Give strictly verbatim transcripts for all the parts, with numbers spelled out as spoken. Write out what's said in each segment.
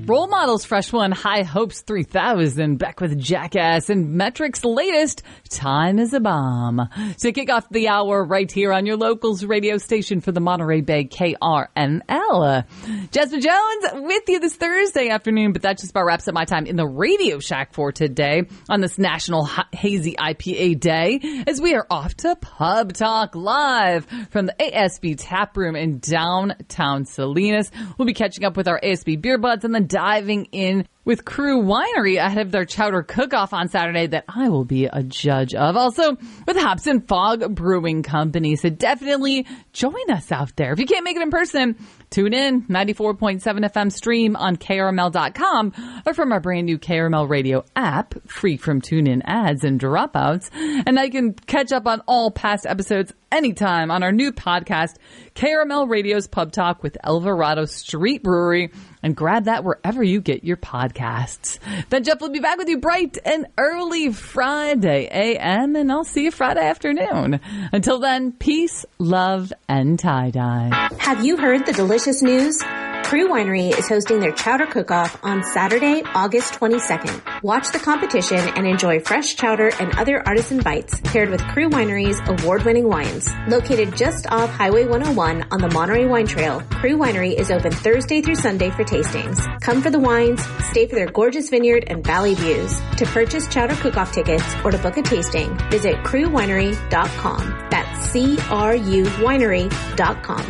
Role Models Fresh One, High Hopes three thousand, back with Jackass, and Metric's latest, Time is a Bomb. To kick off the hour right here on your locals radio station for the Monterey Bay, K R M L. Jasmine Jones with you this Thursday afternoon, but that just about wraps up my time in the Radio Shack for today on this National Hazy I P A Day, as we are off to Pub Talk live from the A S B Tap Room in downtown Salinas. We'll be catching up with our A S B Beer Buds and then diving in with Crew Winery ahead of their Chowder Cook-Off on Saturday that I will be a judge of. Also with Hops and Fog Brewing Company. So definitely join us out there. If you can't make it in person, tune in, ninety-four point seven F M stream on K R M L dot com or from our brand new K R M L Radio app, free from tune-in ads and dropouts. And now you can catch up on all past episodes anytime on our new podcast, K R M L Radio's Pub Talk with Alvarado Street Brewery, and grab that wherever you get your podcasts. Then Jeff will be back with you bright and early Friday A M, and I'll see you Friday afternoon. Until then, peace, love, and tie-dye. Have you heard the delicious news? Crew Winery is hosting their Chowder Cook-Off on Saturday, August twenty-second. Watch the competition and enjoy fresh chowder and other artisan bites paired with Crew Winery's award-winning wines. Located just off Highway one oh one on the Monterey Wine Trail, Crew Winery is open Thursday through Sunday for tastings. Come for the wines, stay for their gorgeous vineyard and valley views. To purchase Chowder Cook-Off tickets or to book a tasting, visit crew winery dot com. That's C R U winery dot com.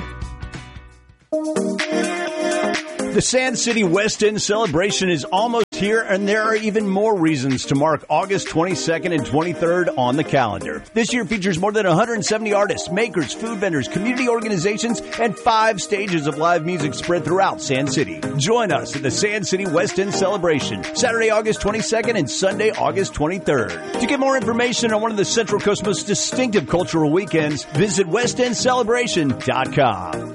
The Sand City West End celebration is almost here, and there are even more reasons to mark August twenty-second and twenty-third on the calendar. This year features more than one hundred seventy artists, makers, food vendors, community organizations, and five stages of live music spread throughout Sand City. Join us at the Sand City West End celebration, Saturday, August twenty-second and Sunday, August twenty-third. To get more information on one of the Central Coast's most distinctive cultural weekends, visit west end celebration dot com.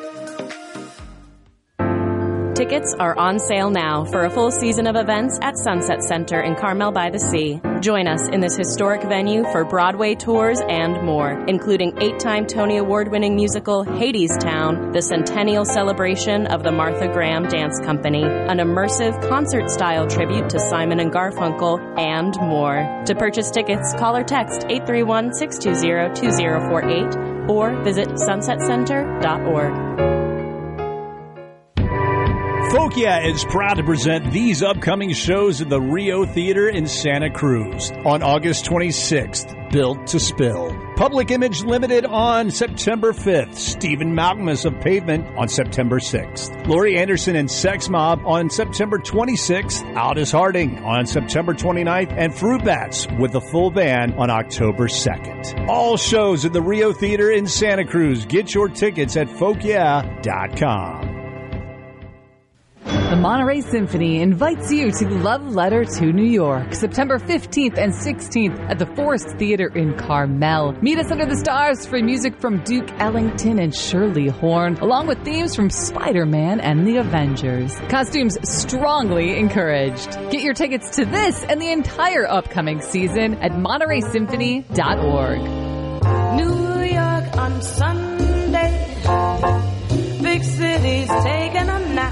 Tickets are on sale now for a full season of events at Sunset Center in Carmel by the Sea. Join us in this historic venue for Broadway tours and more, including eight-time Tony Award-winning musical Hadestown, the centennial celebration of the Martha Graham Dance Company, an immersive concert-style tribute to Simon and Garfunkel, and more. To purchase tickets, call or text eight three one, six two zero, two zero four eight or visit sunset center dot org. Fokia is proud to present these upcoming shows at the Rio Theater in Santa Cruz. On August twenty-sixth, Built to Spill. Public Image Limited on September fifth. Stephen Malcolmus of Pavement on September sixth. Laurie Anderson and Sex Mob on September twenty-sixth. Aldous Harding on September twenty-ninth. And Fruit Bats with the full band on October second. All shows at the Rio Theater in Santa Cruz. Get your tickets at fokia dot com. The Monterey Symphony invites you to Love Letter to New York, September fifteenth and sixteenth at the Forest Theater in Carmel. Meet us under the stars for music from Duke Ellington and Shirley Horn, along with themes from Spider-Man and the Avengers. Costumes strongly encouraged. Get your tickets to this and the entire upcoming season at monterey symphony dot org. New York on Sunday, big cities taking a nap.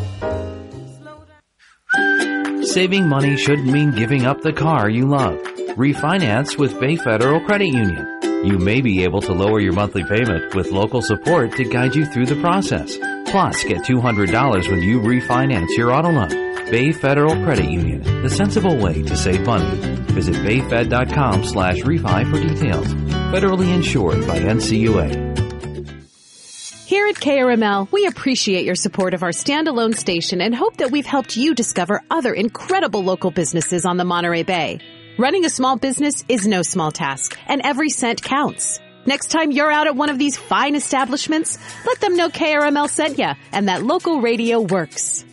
Saving money shouldn't mean giving up the car you love. Refinance with Bay Federal Credit Union. You may be able to lower your monthly payment with local support to guide you through the process. Plus, get two hundred dollars when you refinance your auto loan. Bay Federal Credit Union, the sensible way to save money. Visit bayfed.com slash refi for details. Federally insured by N C U A. Here at K R M L, we appreciate your support of our standalone station and hope that we've helped you discover other incredible local businesses on the Monterey Bay. Running a small business is no small task, and every cent counts. Next time you're out at one of these fine establishments, let them know K R M L sent ya and that local radio works.